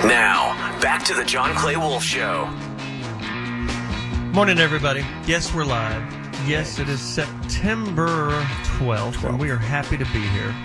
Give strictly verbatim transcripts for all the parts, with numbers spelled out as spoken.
Now, back to the John Clay Wolfe Show. Morning, everybody. Yes, we're live. Yes, it is September twelfth, and we are happy to be here.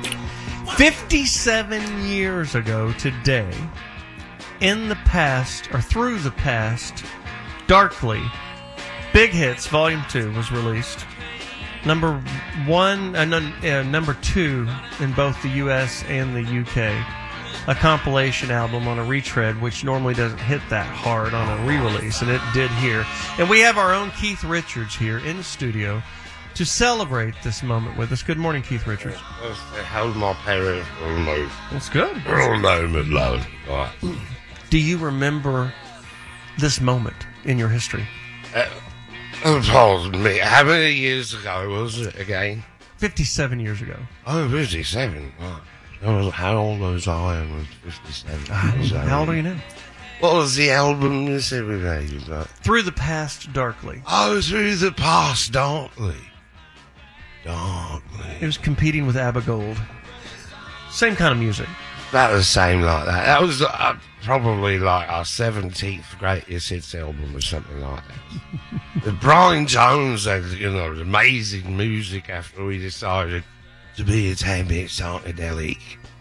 fifty-seven years ago today, in the past, or through the past, Darkly, Big Hits, Volume two was released. Number one, uh, num- uh, number two in both the U S and the U K. A compilation album on a retread, which normally doesn't hit that hard on a re-release, and it did here. And we have our own Keith Richards here in the studio to celebrate this moment with us. Good morning, Keith Richards. How my parents almost. That's good. moment, love. Right. Do you remember this moment in your history? Uh, pardon me. How many years ago was it again? fifty-seven years ago. Oh, fifty-seven. Right. Was, how old was I? I was fifty-seven. Uh, how old are you now? What was the album you said we made? Like? Through the Past, Darkly. Oh, Through the Past, Darkly. Darkly. It was competing with ABBA Gold. Same kind of music. About the same like that. That was uh, probably like our seventeenth greatest hits album or something like that. The Brian Jones had, you know, amazing music after we decided to be a tad bit psychedelic.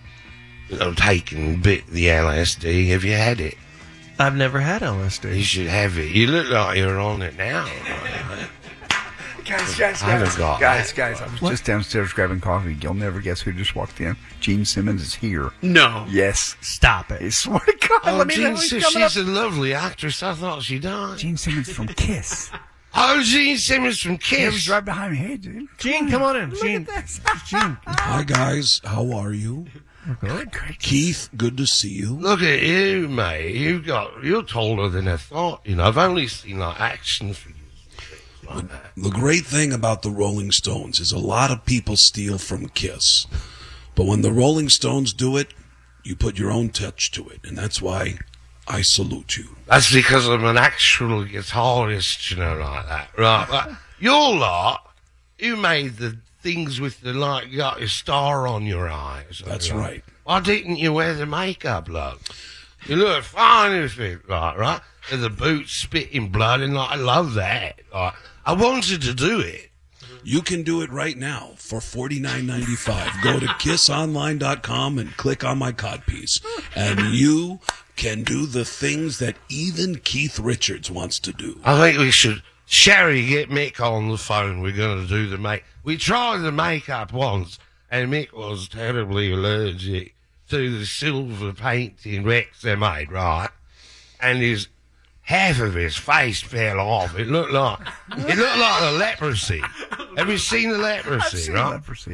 You know, taking a bit of the L S D. Have you had it? I've never had L S D. You should have it. You look like you're on it now. Right? Guys, guys, I guys, got guys, that. guys, I was What? just downstairs grabbing coffee. You'll never guess who just walked in. Gene Simmons is here. No. Yes. Stop I it. swear to God. Oh, let me know Gene, he's so coming up. she's a lovely actress. I thought she died. Gene Simmons from Kiss. Oh, Gene Simmons from He was Kiss. right behind me. Hey, dude. Gene, come on in. Look Gene. at this. Gene. Hi, guys. How are you? Good. Great. Keith, good to see you. Look at you, mate. You got you're taller than I thought. You know, I've only seen like action figures like that. The great thing about the Rolling Stones is a lot of people steal from Kiss. But when the Rolling Stones do it, you put your own touch to it. And that's why I salute you. That's because I'm an actual guitarist, you know, like that. Right. Like, your lot, you made the things with the, like, you got your star on your eyes. That's right. Why didn't you wear the makeup, love? You look fine with it, like, right? And the boots spitting blood, and, like, I love that. Like, I wanted to do it. You can do it right now for forty-nine ninety-five. Go to kiss online dot com and click on my codpiece. And you can do the things that even Keith Richards wants to do. I think we should, Sherry, get Mick on the phone. We're going to do the make. We tried the makeup once, and Mick was terribly allergic to the silver painting Rex they made, right? And his half of his face fell off. It looked like it looked like a leprosy. Have you seen the leprosy, I've seen right? leprosy.